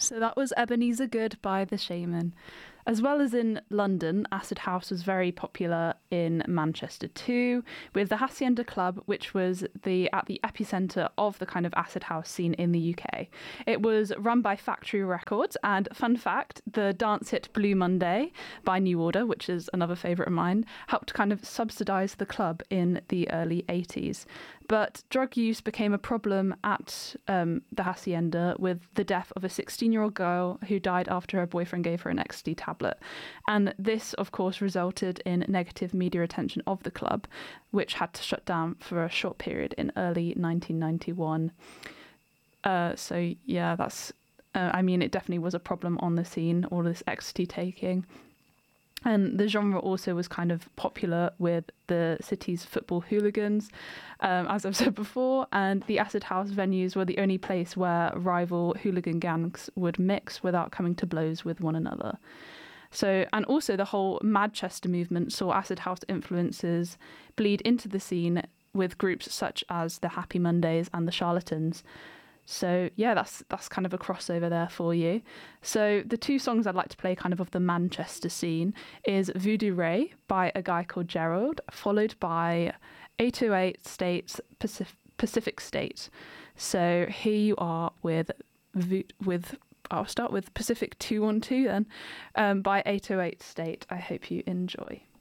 So that was Ebenezer Good by The Shaman. As well as in London, Acid House was very popular in Manchester too, with the Hacienda Club, which was at the epicentre of the kind of acid house scene in the UK. It was run by Factory Records, and fun fact, the dance hit Blue Monday by New Order, which is another favourite of mine, helped kind of subsidise the club in the early 80s. But drug use became a problem at the Hacienda with the death of a 16-year-old girl who died after her boyfriend gave her an ecstasy tablet. And this, of course, resulted in negative media attention of the club, which had to shut down for a short period in early 1991. So, yeah, that's... it definitely was a problem on the scene, all this ecstasy taking. And the genre also was kind of popular with the city's football hooligans, as I've said before, and the acid house venues were the only place where rival hooligan gangs would mix without coming to blows with one another. So, and also the whole Manchester movement saw acid house influences bleed into the scene with groups such as the Happy Mondays and the Charlatans. So yeah, that's kind of a crossover there for you. So the two songs I'd like to play kind of the Manchester scene is Voodoo Ray by a guy called Gerald, followed by 808 States Pacific State. So here you are with I'll start with Pacific 212 then, by 808 State. I hope you enjoy.